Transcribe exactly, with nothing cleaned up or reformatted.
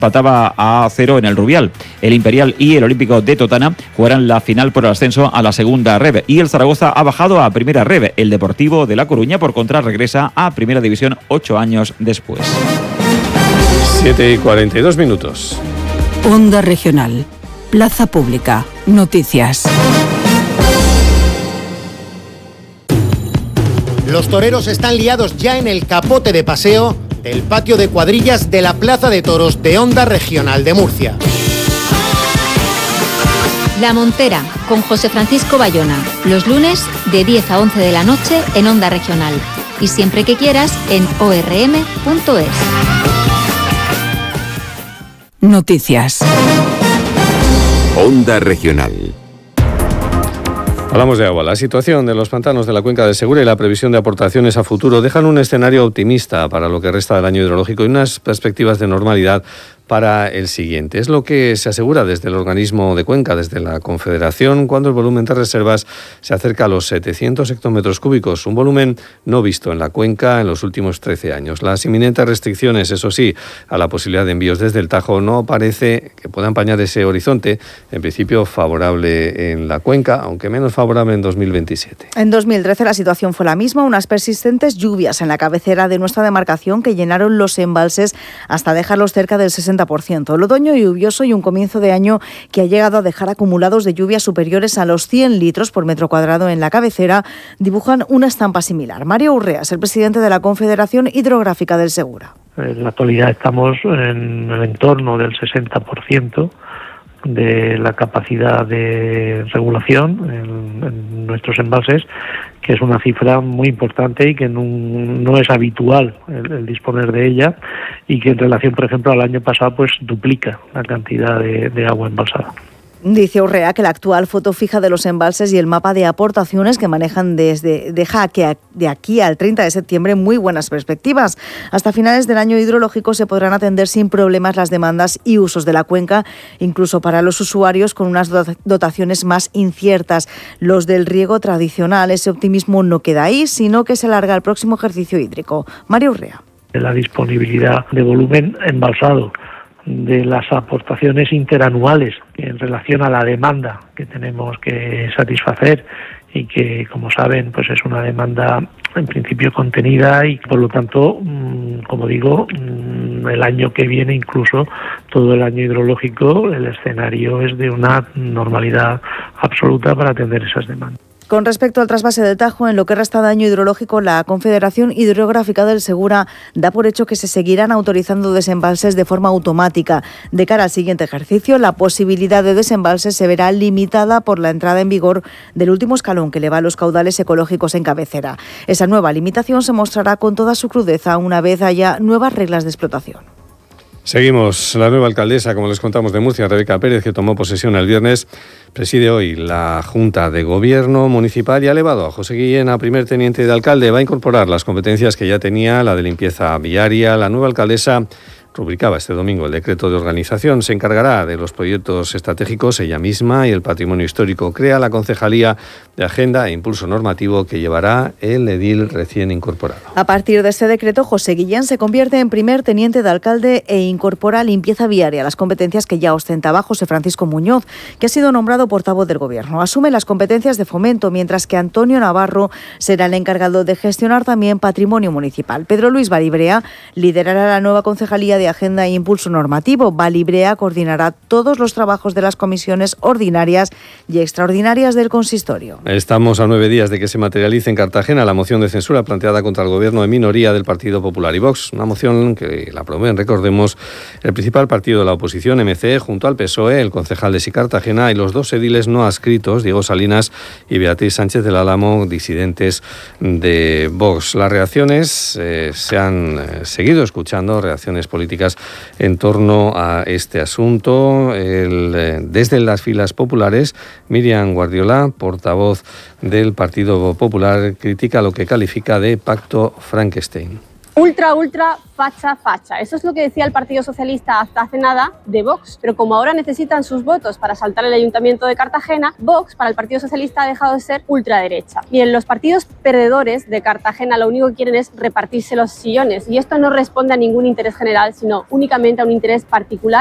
empataba a cero en el Rubial. El Imperial y el Olímpico de Totana jugarán la final por el ascenso a la segunda R E B. Y el Zaragoza ha bajado a primera R E B. El Deportivo de La Coruña, por contra, regresa a primera división ocho años después. siete y cuarenta y dos minutos. Onda Regional. Plaza Pública. Noticias. Los toreros están liados ya en el capote de paseo del patio de cuadrillas de la Plaza de Toros de Onda Regional de Murcia. La Montera, con José Francisco Bayona, los lunes de diez a once de la noche en Onda Regional. Y siempre que quieras en o r m punto es. Noticias. Onda Regional. Hablamos de agua. La situación de los pantanos de la cuenca del Segura y la previsión de aportaciones a futuro dejan un escenario optimista para lo que resta del año hidrológico y unas perspectivas de normalidad para el siguiente. Es lo que se asegura desde el organismo de Cuenca, desde la Confederación, cuando el volumen de reservas se acerca a los setecientos hectómetros cúbicos, un volumen no visto en la cuenca en los últimos trece años. Las inminentes restricciones, eso sí, a la posibilidad de envíos desde el Tajo no parece que pueda empañar ese horizonte, en principio favorable en la cuenca, aunque menos favorable en dos mil veintisiete. En dos mil trece la situación fue la misma, unas persistentes lluvias en la cabecera de nuestra demarcación que llenaron los embalses hasta dejarlos cerca del sesenta por ciento. El otoño lluvioso y un comienzo de año que ha llegado a dejar acumulados de lluvias superiores a los cien litros por metro cuadrado en la cabecera dibujan una estampa similar. Mario Urreas, el presidente de la Confederación Hidrográfica del Segura. En la actualidad estamos en el entorno del sesenta por ciento de la capacidad de regulación en, en nuestros embalses, que es una cifra muy importante y que no, no es habitual el, el disponer de ella, y que en relación, por ejemplo, al año pasado, pues duplica la cantidad de, de agua embalsada. Dice Urrea que la actual foto fija de los embalses y el mapa de aportaciones que manejan desde deja que de aquí al treinta de septiembre muy buenas perspectivas. Hasta finales del año hidrológico se podrán atender sin problemas las demandas y usos de la cuenca, incluso para los usuarios con unas dotaciones más inciertas. Los del riego tradicional, ese optimismo no queda ahí, sino que se alarga al próximo ejercicio hídrico. Mario Urrea. La disponibilidad de volumen embalsado, de las aportaciones interanuales en relación a la demanda que tenemos que satisfacer y que, como saben, pues es una demanda en principio contenida y por lo tanto, como digo, el año que viene, incluso todo el año hidrológico, el escenario es de una normalidad absoluta para atender esas demandas. Con respecto al trasvase del Tajo, en lo que resta de año hidrológico, la Confederación Hidrográfica del Segura da por hecho que se seguirán autorizando desembalses de forma automática. De cara al siguiente ejercicio, la posibilidad de desembalse se verá limitada por la entrada en vigor del último escalón que eleva los caudales ecológicos en cabecera. Esa nueva limitación se mostrará con toda su crudeza una vez haya nuevas reglas de explotación. Seguimos. La nueva alcaldesa, como les contamos, de Murcia, Rebeca Pérez, que tomó posesión el viernes, preside hoy la Junta de Gobierno Municipal y ha elevado a José Guillén a primer teniente de alcalde. Va a incorporar las competencias que ya tenía, la de limpieza viaria. La nueva alcaldesa rubricaba este domingo el decreto de organización. Se encargará de los proyectos estratégicos ella misma y el patrimonio histórico. Crea la Concejalía de Agenda e Impulso Normativo que llevará el edil recién incorporado. A partir de este decreto, José Guillén se convierte en primer teniente de alcalde e incorpora limpieza viaria, las competencias que ya ostentaba José Francisco Muñoz, que ha sido nombrado portavoz del Gobierno. Asume las competencias de fomento, mientras que Antonio Navarro será el encargado de gestionar también patrimonio municipal. Pedro Luis Balibrea liderará la nueva Concejalía de Agenda e Impulso Normativo. Balibrea coordinará todos los trabajos de las comisiones ordinarias y extraordinarias del consistorio. Estamos a nueve días de que se materialice en Cartagena la moción de censura planteada contra el gobierno de minoría del Partido Popular y Vox. Una moción que la promueven, recordemos, el principal partido de la oposición, M C, junto al P S O E, el concejal de Sí Cartagena y los dos ediles no adscritos, Diego Salinas y Beatriz Sánchez del Álamo, disidentes de Vox. Las reacciones eh, se han eh, seguido escuchando, reacciones políticas en torno a este asunto. El, eh, desde las filas populares, Miriam Guardiola, portavoz del Partido Popular, critica lo que califica de pacto Frankenstein. ultra, ultra, facha, facha. Eso es lo que decía el Partido Socialista hasta hace nada de Vox. Pero como ahora necesitan sus votos para saltar el Ayuntamiento de Cartagena, Vox para el Partido Socialista ha dejado de ser ultraderecha. Y en los partidos perdedores de Cartagena lo único que quieren es repartirse los sillones. Y esto no responde a ningún interés general, sino únicamente a un interés particular.